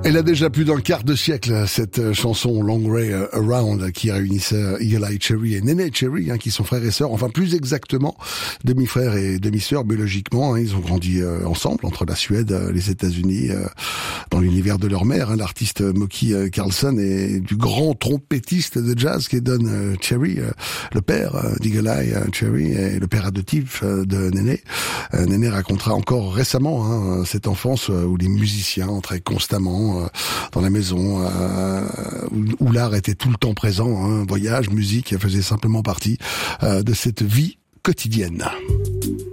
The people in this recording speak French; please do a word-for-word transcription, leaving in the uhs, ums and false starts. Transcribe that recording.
Elle a déjà plus d'un quart de siècle, cette chanson Long Way Around, qui réunissait Eagle Eye Cherry et Nene Cherry, hein, qui sont frères et sœurs, enfin plus exactement demi-frères et demi-sœurs biologiquement. Hein, ils ont grandi euh, ensemble entre la Suède, euh, les États-Unis, euh, dans l'univers de leur mère, hein, l'artiste Moki euh, Carlson, et du grand trompettiste de jazz qui est Don euh, Cherry, euh, le père euh, d'Eagle Eye euh, Cherry et le père adoptif euh, de Nene. Euh, Nene racontera encore récemment hein, cette enfance euh, où les musiciens entraient constamment dans la maison, euh, où, où l'art était tout le temps présent, hein, voyage, musique, faisait simplement partie euh, de cette vie quotidienne.